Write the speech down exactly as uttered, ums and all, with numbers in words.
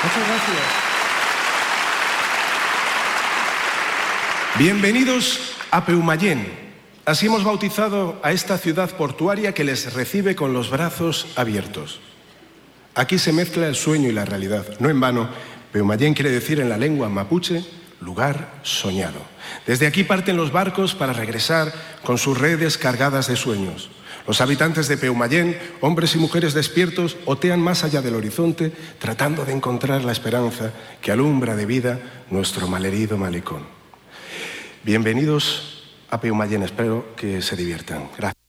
Muchas gracias. Bienvenidos a Peumayén. Así hemos bautizado a esta ciudad portuaria que les recibe con los brazos abiertos. Aquí se mezcla el sueño y la realidad. No en vano, Peumayén quiere decir en la lengua mapuche lugar soñado. Desde aquí parten los barcos para regresar con sus redes cargadas de sueños. Los habitantes de Peumayén, hombres y mujeres despiertos, otean más allá del horizonte, tratando de encontrar la esperanza que alumbra de vida nuestro malherido malecón. Bienvenidos a Peumayén, espero que se diviertan. Gracias.